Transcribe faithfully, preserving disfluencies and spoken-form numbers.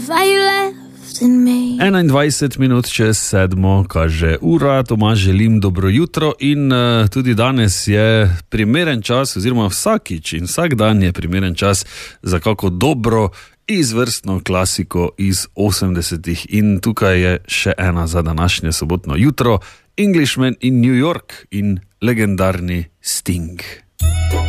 enaindvajset minut čez sedmo kaže ura, Tomaž želim dobro jutro in uh, tudi danes je primeren čas oziroma vsakič in vsak dan je primeren čas za kako dobro izvrstno klasiko iz osemdesetih in tukaj je še ena za današnje sobotno jutro, Englishman in New York in legendarni Sting.